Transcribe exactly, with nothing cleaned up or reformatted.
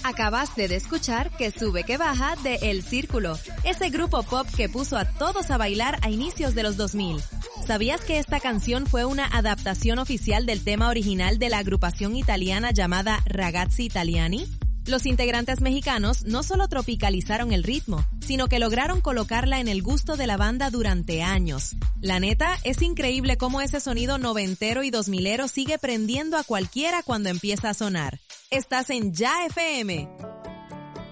Acabaste de escuchar Que Sube Que Baja de El Círculo, ese grupo pop que puso a todos a bailar a inicios de los dos mil. ¿Sabías que esta canción fue una adaptación oficial del tema original de la agrupación italiana llamada Ragazzi Italiani? Los integrantes mexicanos no solo tropicalizaron el ritmo, sino que lograron colocarla en el gusto de la banda durante años. La neta, es increíble cómo ese sonido noventero y dos milero sigue prendiendo a cualquiera cuando empieza a sonar. Estás en Ya F M.